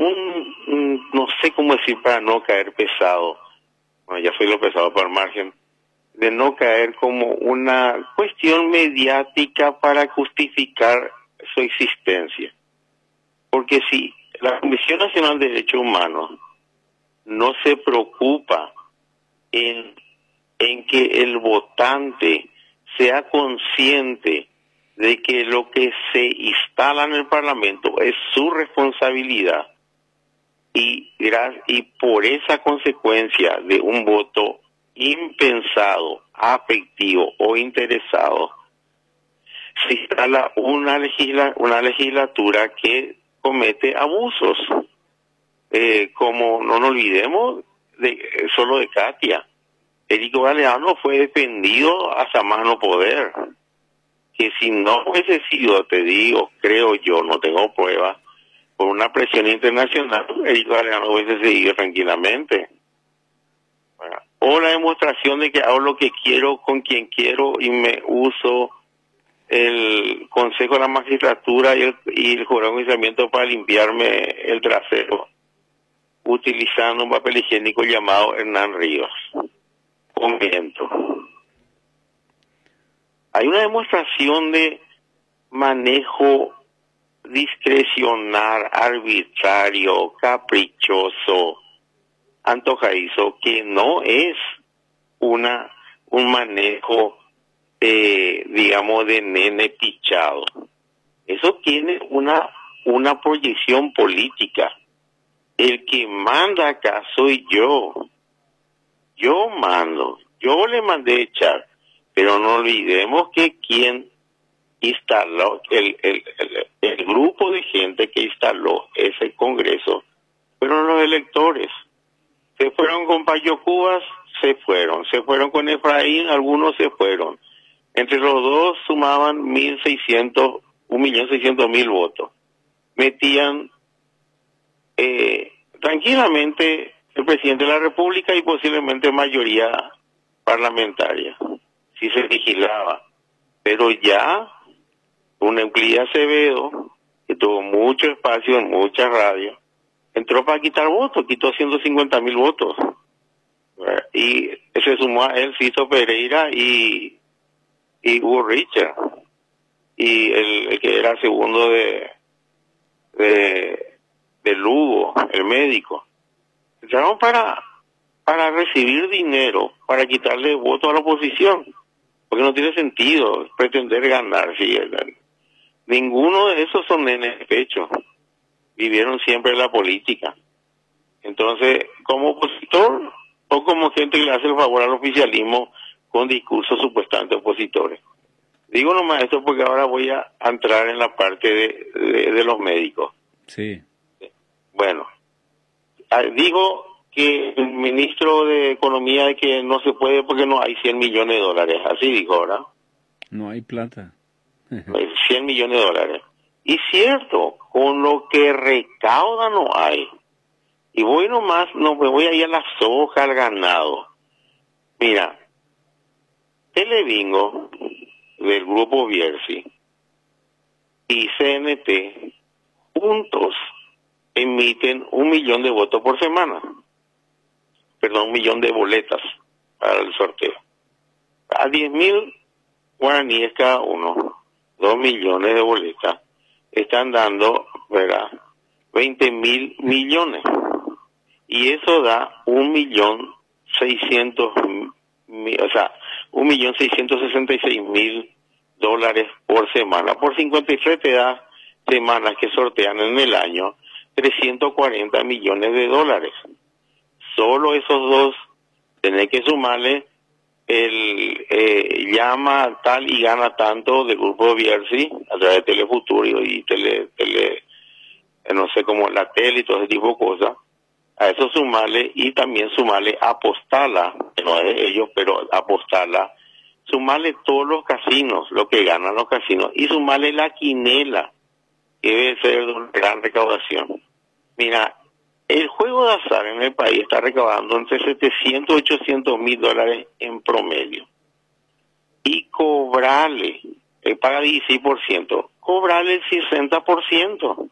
no sé cómo decir para no caer pesado, bueno, ya soy lo pesado para el margen, de no caer como una cuestión mediática para justificar su existencia. Porque si la Comisión Nacional de Derechos Humanos no se preocupa en que el votante sea consciente de que lo que se instala en el Parlamento es su responsabilidad y por esa consecuencia de un voto impensado, afectivo o interesado, se instala una legislatura que comete abusos, como no nos olvidemos solo de Katia. Érico Galeano fue defendido hasta más no poder, que si no hubiese sido, te digo, creo yo, no tengo pruebas, por una presión internacional, Érico Galeano hubiese seguido tranquilamente. O la demostración de que hago lo que quiero con quien quiero y me uso el Consejo de la Magistratura y el Jurado de Enjuiciamiento para limpiarme el trasero, utilizando un papel higiénico llamado Hernán Ríos. Comiento. Hay una demostración de manejo discrecional, arbitrario, caprichoso, antojadizo, que no es un manejo, digamos, de nene pichado. Eso tiene una proyección política. El que manda acá soy yo. Yo mando. Yo le mandé echar. Pero no olvidemos que quien instaló, el grupo de gente que instaló ese Congreso fueron los electores. Se fueron con Payo Cubas, se fueron con Efraín, algunos se fueron. Entre los dos sumaban 1.600.000 votos. Metían tranquilamente el presidente de la República y posiblemente mayoría parlamentaria, si se vigilaba. Pero ya un Euclides Acevedo, que tuvo mucho espacio en muchas radios, entró para quitar votos, quitó 150.000 votos. Y se sumó a él Ciso Pereira y Hugo Richard. Y el que era segundo de Lugo, el médico. Entraron para recibir dinero, para quitarle votos a la oposición. Porque no tiene sentido pretender ganar. ¿Sí? Ninguno de esos son nenes de pecho. Vivieron siempre en la política. Entonces, como opositor o como gente que le hace el favor al oficialismo con discursos supuestamente opositores. Digo nomás esto porque ahora voy a entrar en la parte de los médicos. Sí. Bueno, digo que el ministro de Economía de que no se puede porque no hay 100 millones de dólares. Así dijo, ¿verdad? No hay plata. 100 millones de dólares. Y cierto, con lo que recauda no hay. Y voy nomás, no me voy a ir a la soja, al ganado. Mira, Telebingo, del grupo Bierzi, y CNT, juntos emiten 1 millón de votos por semana. Perdón, 1 millón de boletas para el sorteo. A 10.000 guaraníes cada uno, 2 millones de boletas, están dando, ¿verdad?, 20.000 millones. Y eso da 1.600.000, o sea, 1.666.000 dólares por semana. Por 53 te da semanas que sortean en el año 340 millones de dólares. Solo esos dos, tenés que sumarle llama tal y gana tanto del grupo Bierzi a través de Telefuturo y no sé cómo la tele y todo ese tipo de cosas. A eso sumarle y también sumarle Apostala, que no es de ellos, pero Apostala, sumarle todos los casinos, lo que ganan los casinos, y sumarle la quinela, que debe ser de una gran recaudación. Mira, el juego de azar en el país está recaudando entre 700 y 800 mil dólares en promedio. Y cobrarle, paga 16%, cobrarle el 60%.